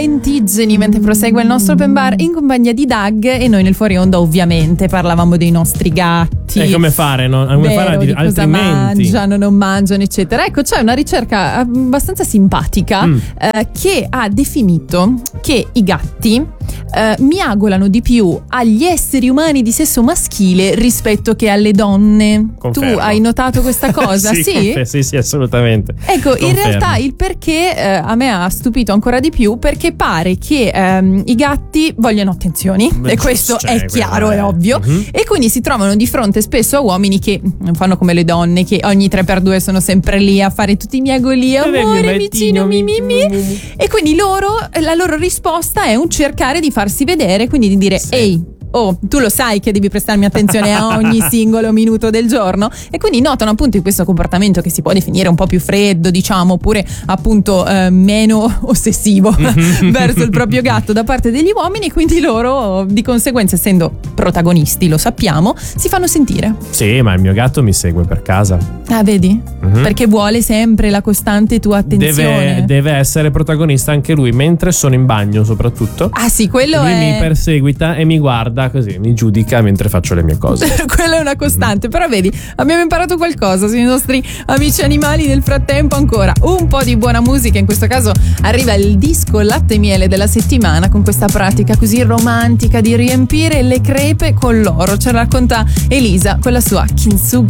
Antigeni, mentre prosegue il nostro open bar in compagnia di Doug, e noi nel fuori onda ovviamente parlavamo dei nostri gatti. E come fare, no? Come fare di cosa altrimenti? mangiano, non mangiano, eccetera. Ecco, c'è una ricerca abbastanza simpatica che ha definito che i gatti miagolano di più agli esseri umani di sesso maschile rispetto che alle donne. Confermo. Tu hai notato questa cosa? Sì, assolutamente. Ecco, Confermo. in realtà il perché a me ha stupito ancora di più, perché pare che i gatti vogliono attenzioni, e questo è chiaro, è ovvio, e quindi si trovano di fronte spesso a uomini che non fanno come le donne, che ogni 3x2 sono sempre lì a fare tutti i miagoli, amore, vicino, e quindi la loro risposta è un cercare di farsi vedere, quindi di dire ehi, oh, tu lo sai che devi prestarmi attenzione a ogni singolo minuto del giorno, e quindi notano appunto in questo comportamento che si può definire un po' più freddo, diciamo, oppure appunto meno ossessivo verso il proprio gatto da parte degli uomini, e quindi loro di conseguenza, essendo protagonisti, lo sappiamo, si fanno sentire. Sì, ma il mio gatto mi segue per casa. Ah, vedi? Perché vuole sempre la costante tua attenzione. Deve essere protagonista anche lui, mentre sono in bagno soprattutto. Ah sì, quello lui è... mi perseguita e mi guarda così, mi giudica mentre faccio le mie cose. Quella è una costante, però vedi, abbiamo imparato qualcosa sui nostri amici animali. Nel frattempo ancora un po' di buona musica, in questo caso arriva il disco latte e miele della settimana, con questa pratica così romantica di riempire le crepe con l'oro. Ce la racconta Elisa con la sua Kintsugi.